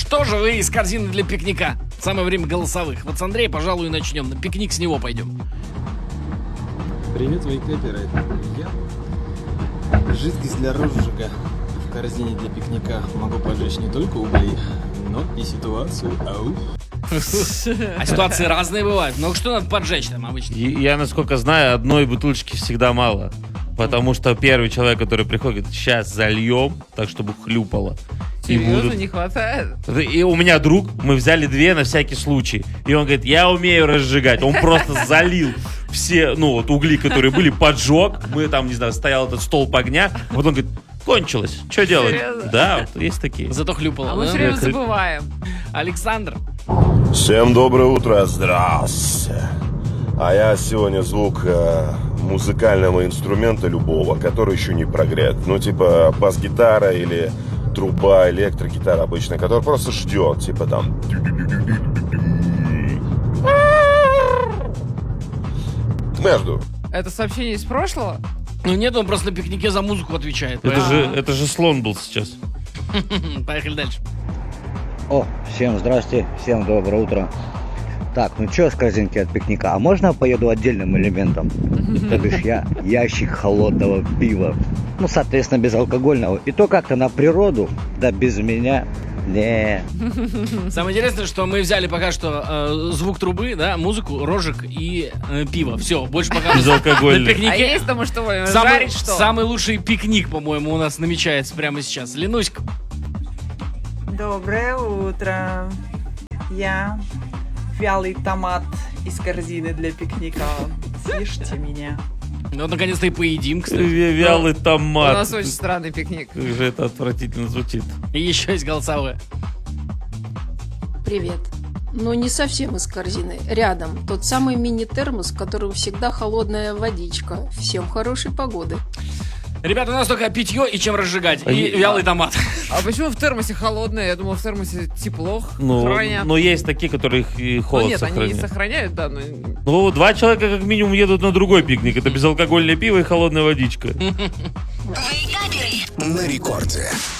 Что же вы из корзины для пикника? Самое время голосовых. Вот с Андрея, пожалуй, начнем. На пикник с него пойдем. Привет, вейкаперы. Я жидкость для розжига в корзине для пикника могу поджечь не только угли, но и ситуацию. Ау. А ситуации разные бывают. Но что надо поджечь там обычно? Я, насколько знаю, одной бутылочки всегда мало. Потому что первый человек, который приходит, сейчас зальем, так, чтобы хлюпало. Серьезно, не хватает? И у меня друг, мы взяли 2 на всякий случай. И он говорит, я умею разжигать. Он просто залил все, угли, которые были, поджег. Мы там, не знаю, стоял этот столб огня. А потом говорит, кончилось. Что делать? Серьезно? Да, вот есть такие. Зато хлюпало. А мы все время забываем. Александр. Всем доброе утро, здравствуйте. А я сегодня звук музыкального инструмента любого, который еще не прогрет. Типа бас-гитара или труба, электрогитара обычная, которая просто ждет, типа там... Между. Это сообщение из прошлого? Нет, он просто на пикнике за музыку отвечает. Это же слон был сейчас. Поехали дальше. О, всем здрасте, всем доброе утро. Так, что с корзинки от пикника? А можно я поеду отдельным элементом? То бишь я ящик холодного пива. Соответственно, безалкогольного. И то как-то на природу, да без меня. Не. Самое интересное, что мы взяли пока что звук трубы, да, музыку, рожек и пиво. Все, больше пока Безалкогольный. на пикнике. А есть тому, что жарить что? Самый лучший пикник, по-моему, у нас намечается прямо сейчас. Ленуська. Доброе утро. Я вялый томат из корзины для пикника. Съешьте меня. Наконец-то и поедим, кстати. Вялый У томат. нас очень странный пикник. Как же это отвратительно звучит. И еще есть голосовое. Привет. Не совсем из корзины. Рядом. Тот самый мини-термос, в котором всегда холодная водичка. Всем хорошей погоды. Ребята, у нас только питье и чем разжигать. И вялый томат. А почему в термосе холодное? Я думал, в термосе тепло хранят. Но есть такие, которые и холод Нет, сохраняют. они сохраняют, да, но... 2 человека как минимум едут на другой пикник. Это безалкогольное пиво и холодная водичка. На рекорде.